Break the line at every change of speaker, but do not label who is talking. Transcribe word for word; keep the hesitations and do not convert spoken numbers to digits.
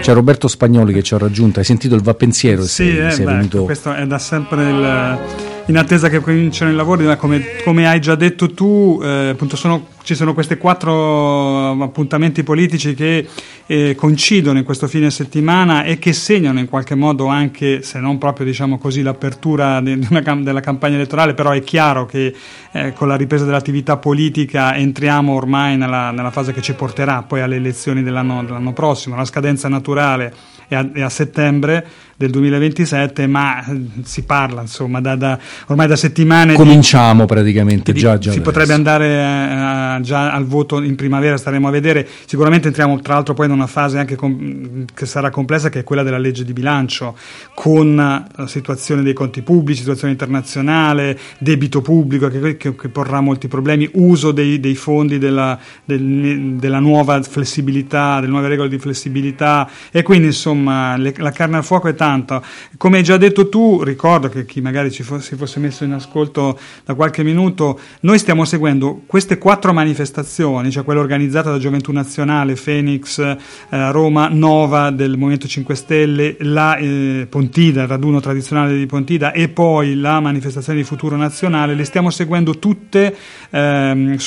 C'è Roberto Spagnoli che ci ha raggiunto, hai sentito il va pensiero?
Sì,
sei,
eh,
sei
beh,
venuto...
questo è da sempre il, in attesa che cominciano i lavori, ma come, come hai già detto tu, eh, appunto sono, ci sono questi quattro appuntamenti politici che eh, coincidono in questo fine settimana e che segnano in qualche modo anche, se non proprio diciamo così, l'apertura di una, della campagna elettorale, però è chiaro che eh, con la ripresa dell'attività politica entriamo ormai nella, nella fase che ci porterà poi alle elezioni dell'anno, dell'anno prossimo. La scadenza naturale è a, è a settembre del duemilaventisette, ma si parla insomma da, da ormai da settimane
cominciamo
di,
praticamente
di,
già, già
si
adesso.
Potrebbe andare a, già al voto in primavera, staremo a vedere. Sicuramente entriamo tra l'altro poi in una fase anche com- che sarà complessa, che è quella della legge di bilancio, con la situazione dei conti pubblici, situazione internazionale, debito pubblico che, che, che porrà molti problemi, uso dei, dei fondi della, del, della nuova flessibilità, delle nuove regole di flessibilità, e quindi insomma le, la carne al fuoco è tanta. Come hai già detto tu, ricordo che chi magari ci fosse, si fosse messo in ascolto da qualche minuto, noi stiamo seguendo queste quattro manifestazioni, cioè quella organizzata da Gioventù Nazionale, Phoenix, eh, Roma, Nova del Movimento cinque Stelle, la eh, Pontida, il raduno tradizionale di Pontida, e poi la manifestazione di Futuro Nazionale. Le stiamo seguendo tutte ehm,